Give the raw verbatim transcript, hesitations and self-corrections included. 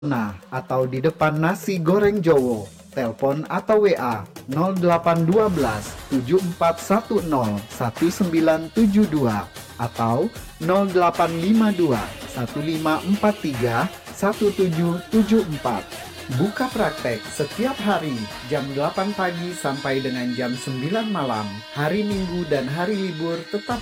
Nah, atau di depan nasi goreng Jowo, telepon atau W A nol delapan satu dua tujuh empat satu nol satu sembilan tujuh dua atau nol delapan lima dua satu lima empat tiga satu tujuh tujuh empat. Buka praktek setiap hari jam delapan pagi sampai dengan jam sembilan malam. Hari Minggu dan hari libur tetap